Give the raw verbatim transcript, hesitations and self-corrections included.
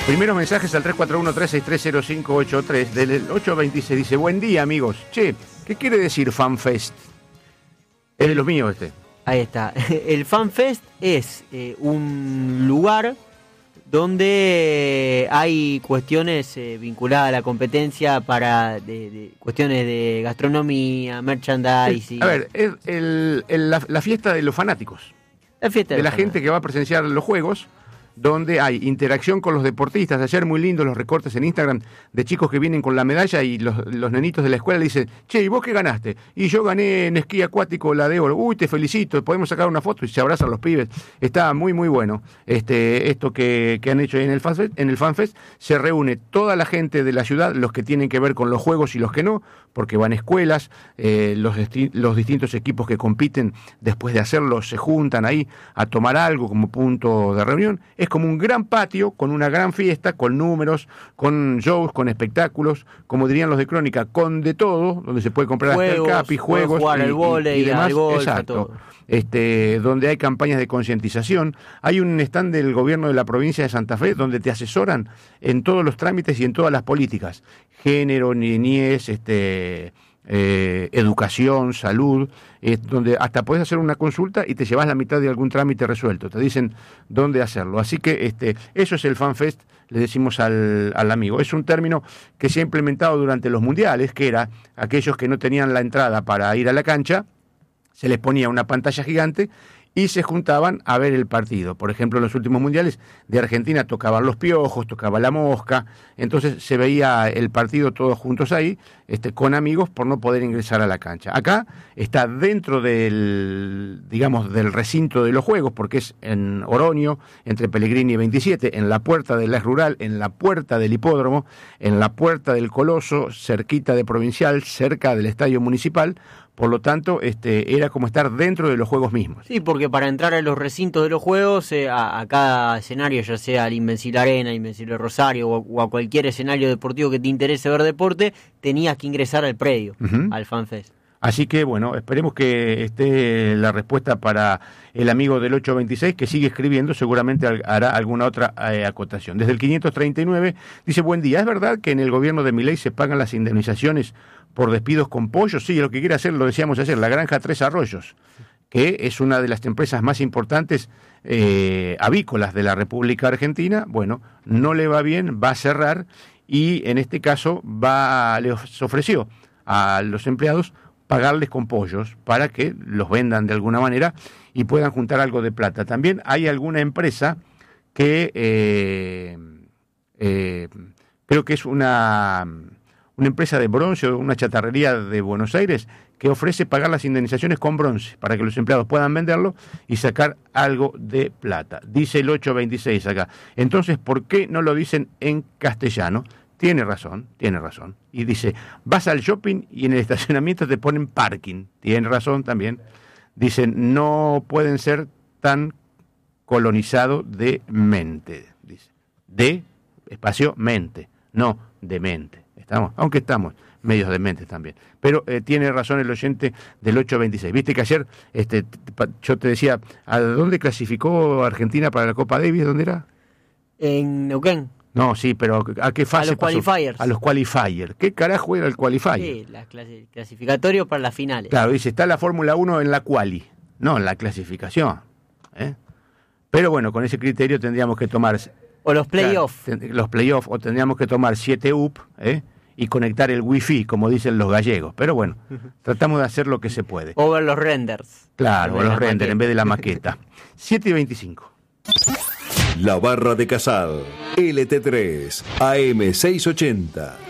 Primeros mensajes al tres cuatro uno, tres seis tres, cero cinco ocho tres del ocho veintiséis. Dice, buen día, amigos. Che, ¿qué quiere decir FanFest? Es de los míos este. Ahí está. El FanFest es eh, un lugar donde hay cuestiones eh, vinculadas a la competencia para de, de cuestiones de gastronomía, merchandising. A ver, es el, el, la, la fiesta de los fanáticos. La fiesta de, de la los gente fanáticos. que va a presenciar los juegos, donde hay interacción con los deportistas. Ayer muy lindos los recortes en Instagram de chicos que vienen con la medalla y los, los nenitos de la escuela le dicen, che, ¿y vos qué ganaste? Y yo gané en esquí acuático la de oro. Uy, te felicito, podemos sacar una foto y se abrazan los pibes. Está muy, muy bueno. Este, esto que, que han hecho en el FanFest, en el FanFest, se reúne toda la gente de la ciudad, los que tienen que ver con los juegos y los que no, porque van escuelas, eh, los, esti- los distintos equipos que compiten, después de hacerlo, se juntan ahí a tomar algo como punto de reunión. Es como un gran patio con una gran fiesta, con números, con shows, con espectáculos, como dirían los de Crónica, con de todo, donde se puede comprar juegos, hasta el capi, juegos jugar y, al vóley, y, y demás. al golf, Exacto. todo. Este, donde hay campañas de concientización. Hay un stand del gobierno de la provincia de Santa Fe donde te asesoran en todos los trámites y en todas las políticas. Género, niñez, este... Eh, educación, salud, eh, donde hasta puedes hacer una consulta y te llevas la mitad de algún trámite resuelto, te dicen dónde hacerlo. Así que este, eso es el FanFest, le decimos al, al amigo. Es un término que se ha implementado durante los mundiales, que era aquellos que no tenían la entrada para ir a la cancha, se les ponía una pantalla gigante y se juntaban a ver el partido. Por ejemplo, en los últimos mundiales de Argentina tocaban los piojos, tocaba la mosca, entonces se veía el partido todos juntos ahí, este, con amigos por no poder ingresar a la cancha. Acá está dentro del, digamos, del recinto de los juegos, porque es en Oroño, entre Pellegrini y veintisiete, en la puerta de la rural, en la puerta del hipódromo, en la puerta del Coloso, cerquita de Provincial, cerca del estadio municipal. Por lo tanto, este, era como estar dentro de los juegos mismos. Sí, porque para entrar a los recintos de los juegos, eh, a, a cada escenario, ya sea el Invencible Arena, Invencible Rosario o, o a cualquier escenario deportivo que te interese ver deporte, tenías que ingresar al predio, uh-huh. al FanFest. Así que, bueno, esperemos que esté la respuesta para el amigo del ocho veintiséis, que sigue escribiendo, seguramente hará alguna otra eh, acotación. Desde el quinientos treinta y nueve, dice, buen día, ¿es verdad que en el gobierno de Milei se pagan las indemnizaciones por despidos con pollos? Sí, lo que quiere hacer, lo decíamos ayer, la granja Tres Arroyos, que es una de las empresas más importantes eh, avícolas de la República Argentina. Bueno, no le va bien, va a cerrar y en este caso va les ofreció a los empleados pagarles con pollos para que los vendan de alguna manera y puedan juntar algo de plata. También hay alguna empresa que eh, eh, creo que es una, una empresa de bronce o una chatarrería de Buenos Aires que ofrece pagar las indemnizaciones con bronce para que los empleados puedan venderlo y sacar algo de plata. Dice el ocho veintiséis acá. Entonces, ¿por qué no lo dicen en castellano? Tiene razón, tiene razón. Y dice, vas al shopping y en el estacionamiento te ponen parking. Tiene razón también. Dicen, no pueden ser tan colonizados de mente. Dice, de espacio mente, no de mente. Estamos, aunque estamos medios de mente también. Pero eh, tiene razón el oyente del ocho veintiséis. Viste que ayer este, yo te decía, ¿a dónde clasificó Argentina para la Copa Davis? ¿Dónde era? En Neuquén. No, sí, pero ¿a qué fase? A los pasó? qualifiers. A los qualifiers. ¿Qué carajo era el qualifier? Sí, la clase, clasificatorio para las finales. Claro, dice, está la Fórmula uno en la quali, no en la clasificación. ¿eh? Pero bueno, con ese criterio tendríamos que tomar... O los playoffs. Claro, los playoffs, o tendríamos que tomar siete U P ¿eh? y conectar el wifi, como dicen los gallegos. Pero bueno, tratamos de hacer lo que se puede. O ver los renders. Claro, o los renders en vez de la maqueta. siete y veinticinco. La Barra de Casal, L T tres, A M seiscientos ochenta.